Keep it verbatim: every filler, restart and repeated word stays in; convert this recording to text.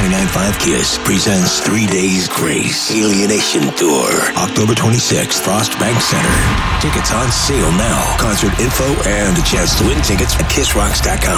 nine nine five KISS presents Three Days Grace Alienation Tour, October twenty-sixth, Frost Bank Center. Tickets on sale now. Concert info and a chance to win tickets at kiss rocks dot com.